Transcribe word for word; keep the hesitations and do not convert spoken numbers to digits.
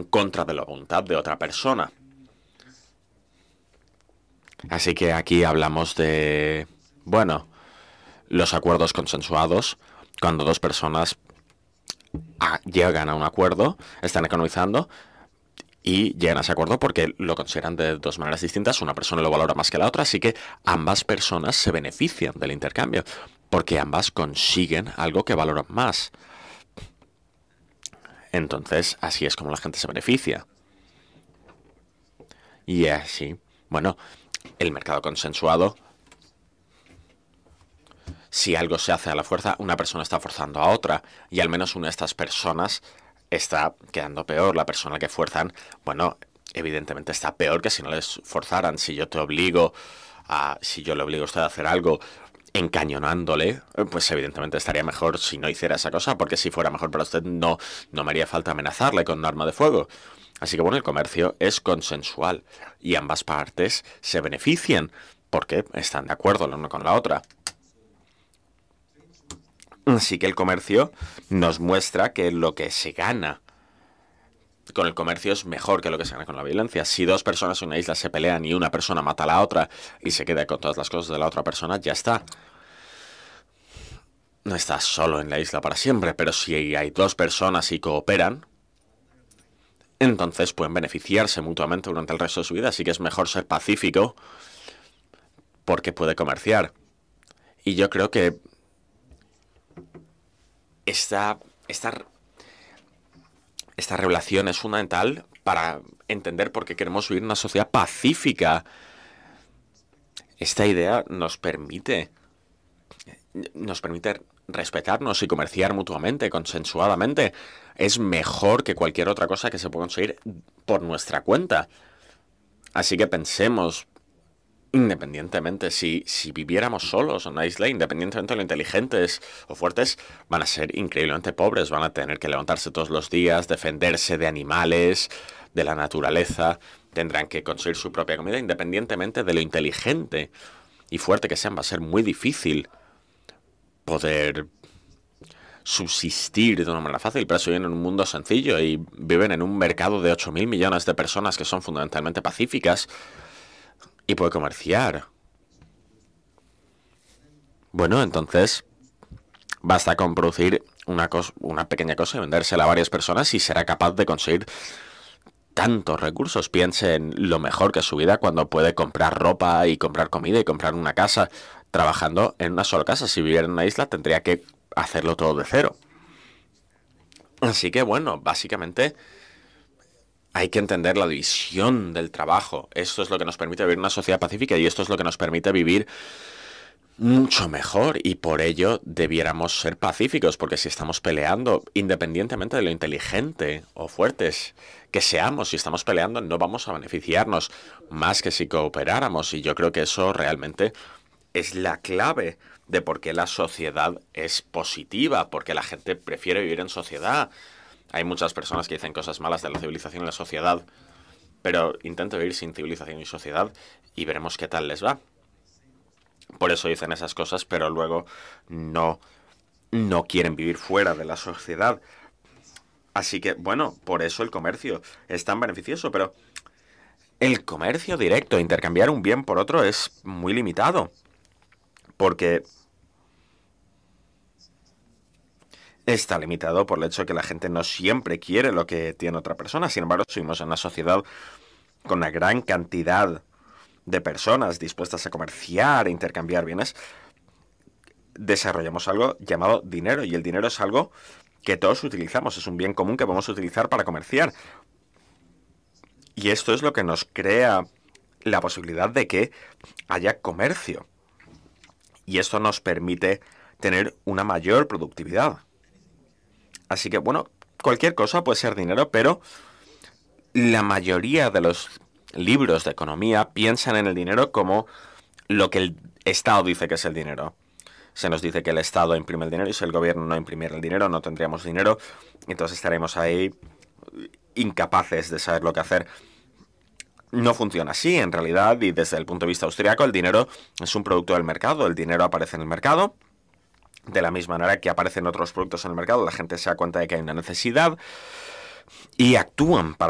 en contra de la voluntad de otra persona. Así que aquí hablamos de, bueno, los acuerdos consensuados, cuando dos personas a, llegan a un acuerdo, están economizando y llegan a ese acuerdo porque lo consideran de dos maneras distintas. Una persona lo valora más que la otra, así que ambas personas se benefician del intercambio porque ambas consiguen algo que valoran más. Entonces, así es como la gente se beneficia. Y así, bueno, el mercado consensuado, si algo se hace a la fuerza, una persona está forzando a otra y al menos una de estas personas está quedando peor. La persona que fuerzan, bueno, evidentemente está peor que si no les forzaran. Si yo te obligo a, si yo le obligo a usted a hacer algo encañonándole, pues evidentemente estaría mejor si no hiciera esa cosa, porque si fuera mejor para usted no, no me haría falta amenazarle con un arma de fuego. Así que bueno, el comercio es consensual y ambas partes se benefician porque están de acuerdo la una con la otra. Así que el comercio nos muestra que lo que se gana con el comercio es mejor que lo que se gana con la violencia. Si dos personas en una isla se pelean y una persona mata a la otra y se queda con todas las cosas de la otra persona, ya está. No estás solo en la isla para siempre, pero si hay dos personas y cooperan, entonces pueden beneficiarse mutuamente durante el resto de su vida. Así que es mejor ser pacífico porque puede comerciar. Y yo creo que esta, esta, esta revelación es fundamental para entender por qué queremos vivir en una sociedad pacífica. Esta idea nos permite, nos permite respetarnos y comerciar mutuamente, consensuadamente. Es mejor que cualquier otra cosa que se pueda conseguir por nuestra cuenta. Así que pensemos, independientemente, si, si viviéramos solos en una isla, independientemente de lo inteligentes o fuertes, van a ser increíblemente pobres, van a tener que levantarse todos los días, defenderse de animales, de la naturaleza, tendrán que conseguir su propia comida, independientemente de lo inteligente y fuerte que sean, va a ser muy difícil poder subsistir de una manera fácil, pero eso viven en un mundo sencillo y viven en un mercado de ocho mil millones de personas que son fundamentalmente pacíficas y puede comerciar. Bueno, entonces basta con producir una, cosa, una pequeña cosa y vendérsela a varias personas y será capaz de conseguir tantos recursos. Piense en lo mejor que es su vida cuando puede comprar ropa y comprar comida y comprar una casa trabajando en una sola casa. Si viviera en una isla tendría que hacerlo todo de cero. Así que bueno, básicamente hay que entender la división del trabajo. Esto es lo que nos permite vivir en una sociedad pacífica y esto es lo que nos permite vivir mucho mejor, y por ello debiéramos ser pacíficos, porque si estamos peleando, independientemente de lo inteligente o fuertes que seamos, si estamos peleando no vamos a beneficiarnos más que si cooperáramos, y yo creo que eso realmente es la clave de por qué la sociedad es positiva, porque la gente prefiere vivir en sociedad. Hay muchas personas que dicen cosas malas de la civilización y la sociedad, pero intenten vivir sin civilización y sociedad y veremos qué tal les va. Por eso dicen esas cosas, pero luego no, no quieren vivir fuera de la sociedad. Así que, bueno, por eso el comercio es tan beneficioso, pero el comercio directo, intercambiar un bien por otro, es muy limitado. Porque está limitado por el hecho de que la gente no siempre quiere lo que tiene otra persona. Sin embargo, si vivimos en una sociedad con una gran cantidad de personas dispuestas a comerciar e intercambiar bienes, desarrollamos algo llamado dinero, y el dinero es algo que todos utilizamos, es un bien común que podemos utilizar para comerciar. Y esto es lo que nos crea la posibilidad de que haya comercio. Y esto nos permite tener una mayor productividad. Así que, bueno, cualquier cosa puede ser dinero, pero la mayoría de los libros de economía piensan en el dinero como lo que el Estado dice que es el dinero. Se nos dice que el Estado imprime el dinero y si el gobierno no imprimiera el dinero no tendríamos dinero. Entonces estaremos ahí incapaces de saber lo que hacer. No funciona así en realidad, y desde el punto de vista austriaco el dinero es un producto del mercado. El dinero aparece en el mercado. De la misma manera que aparecen otros productos en el mercado, la gente se da cuenta de que hay una necesidad y actúan para